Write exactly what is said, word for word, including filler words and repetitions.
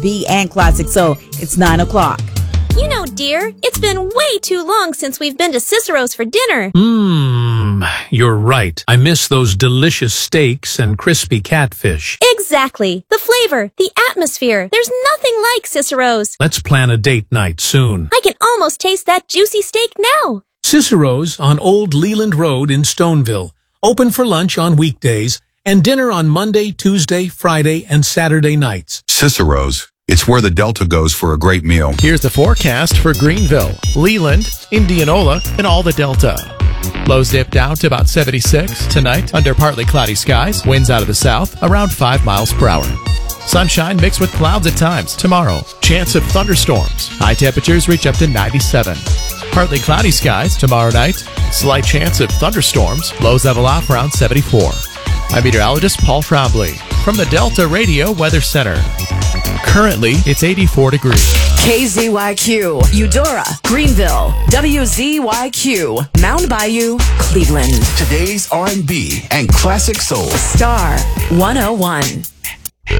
B and Classic Soul. It's nine o'clock. You know, dear, it's been way too long since we've been to Cicero's for dinner. Mmm, you're right. I miss those delicious steaks and crispy catfish. Exactly. The flavor, the atmosphere. There's nothing like Cicero's. Let's plan a date night soon. I can almost taste that juicy steak now. Cicero's on Old Leland Road in Stoneville. Open for lunch on weekdays and dinner on Monday, Tuesday, Friday, and Saturday nights. Cicero's. It's where the Delta goes for a great meal. Here's the forecast for Greenville, Leland, Indianola, and all the Delta. Lows dip down to about seventy-six tonight under partly cloudy skies. Winds out of the south around five miles per hour. Sunshine mixed with clouds at times. Tomorrow, chance of thunderstorms. High temperatures reach up to ninety-seven. Partly cloudy skies tomorrow night. Slight chance of thunderstorms. Lows level off around seventy-four. I'm meteorologist Paul Trombley from the Delta Radio Weather Center. Currently, it's eighty-four degrees. K Z Y Q, Eudora, Greenville, W Z Y Q, Mound Bayou, Cleveland. Today's R and B and classic soul. Star one oh one.